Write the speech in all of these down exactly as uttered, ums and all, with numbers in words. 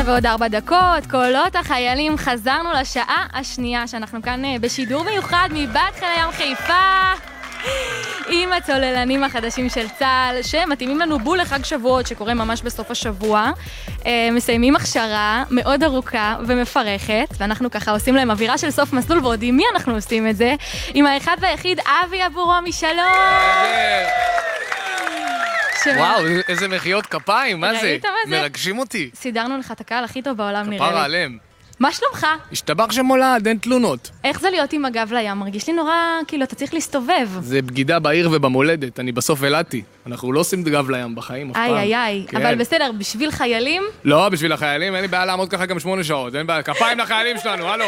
עשרה ועוד ארבע דקות, קולות החיילים, חזרנו לשעה השנייה, שאנחנו כאן בשידור מיוחד מבת חיל הים חיפה, עם הצוללנים החדשים של צה"ל, שמתאימים לנו בול לחג שבועות, שקורה ממש בסוף השבוע. מסיימים הכשרה מאוד ארוכה ומפרכת, ואנחנו ככה עושים להם אווירה של סוף מסלול, ועוד עם מי אנחנו עושים את זה? עם האחד והיחיד, אבי אבורומי, שלום! וואו, איזה מחיאות כפיים, מה זה? ראית מה זה? מרגשים אותי. סידרנו לך את הקהל הכי טוב בעולם, נראה לי. כפרה עליהם. מה שלומך? השתבח שמולד, אין תלונות. איך זה להיות עם הגב לים? מרגיש לי נורא, כאילו, אתה צריך להסתובב. זה בגידה בעיר ובמולדת, אני בסוף אלעתי. אנחנו לא עושים גב לים בחיים אף פעם. איי איי איי, כן. אבל בסדר, בשביל חיילים? לא, בשביל החיילים, אין לי בעיה לעמוד ככה גם שמונה שעות, אין בעיה, כפיים לחיילים שלנו, הלו.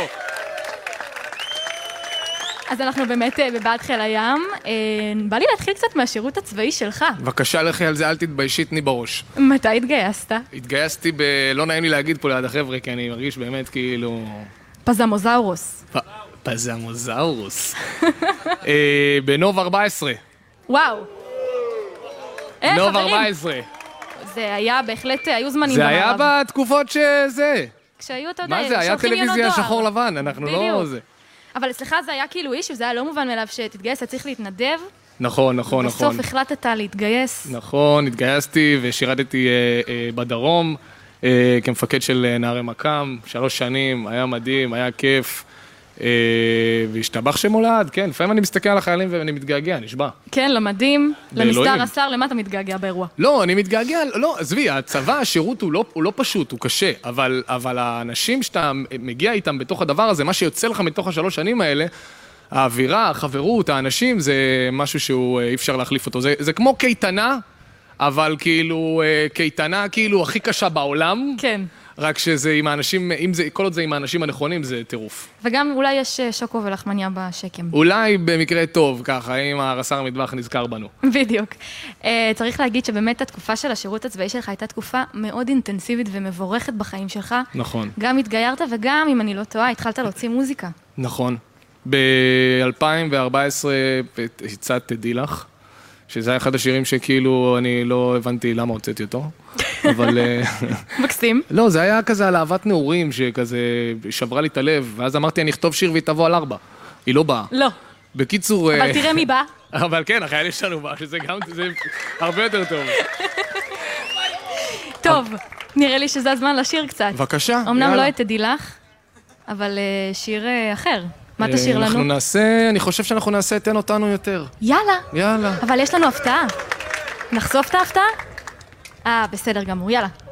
אז אנחנו באמת בבה"ד חיל הים. בא לי להתחיל קצת מהשירות הצבאי שלך. בבקשה לכי על זה, אל תתביישי, תני בראש. מתי התגייסת? התגייסתי ב... לא נעים לי להגיד פה ליד החבר'ה, כי אני מרגיש באמת כאילו... פזמוזאורוס. פ... פזמוזאורוס. אה, בנוב ארבע עשרה. וואו. אה, נוב חברים. ארבע עשרה. זה היה בהחלט, היו זמנים זה במערב. היה בתקופות שזה. כשהיו, אתה יודע, מה זה? היה שולחים יונות טלוויזיה דואר. שחור לבן, אנחנו לא בדיוק. זה. אבל אצלך זה היה כאילו איש, וזה היה לא מובן מאליו שתתגייס, אתה צריך להתנדב. נכון, נכון, נכון. בסוף החלטת להתגייס. נכון, התגייסתי ושירתתי אה, אה, בדרום אה, כמפקד של אה, נערי מקם, שלוש שנים, היה מדהים, היה כיף, אה, והשתבח שמולד, כן, לפעמים אני מסתכל על החיילים ואני מתגעגע, נשבע. כן, למדים, לאלוהים. למסדר השר, למה אתה מתגעגע באירוע? לא, אני מתגעגע, לא, עזבי, הצבא, השירות הוא לא, הוא לא פשוט, הוא קשה, אבל, אבל האנשים שאתה מגיע איתם בתוך הדבר הזה, מה שיוצא לך מתוך השלוש שנים האלה, האווירה, החברות, האנשים, זה משהו שהוא אי אפשר להחליף אותו. זה, זה כמו קייטנה, אבל כאילו, קייטנה כאילו הכי קשה בעולם. כן. רק שזה עם האנשים, אם זה, כל עוד זה עם האנשים הנכונים, זה טירוף. וגם אולי יש שוקו ולחמניה בשקם. אולי במקרה טוב, ככה, אם הרס"ר המטבח נזכר בנו. בדיוק. Uh, צריך להגיד שבאמת התקופה של השירות הצבאי שלך הייתה תקופה מאוד אינטנסיבית ומבורכת בחיים שלך. נכון. גם התגיירת וגם, אם אני לא טועה, התחלת להוציא מוזיקה. נכון. ב-אלפיים וארבע עשרה הצעת תדעי לך, שזה היה אחד השירים שכאילו אני לא הבנתי למה הוצאתי אותו, אבל... מקסים. לא, זה היה כזה על אהבת נעורים שכזה שברה לי את הלב, ואז אמרתי אני אכתוב שיר והיא תבוא על ארבע. היא לא באה. לא. בקיצור... אבל תראה מי בא. אבל כן, החיילים שלנו בא, שזה גם, זה הרבה יותר טוב. טוב, נראה לי שזה הזמן לשיר קצת. בבקשה, אמנם יאללה. לא את תדעי לך, אבל uh, שיר uh, אחר. מה תשאיר לנו? אנחנו נעשה, אני חושב שאנחנו נעשה תן אותנו יותר. יאללה. יאללה. אבל יש לנו הפתעה. נחשוף את ההפתעה? אה, בסדר גמור, יאללה.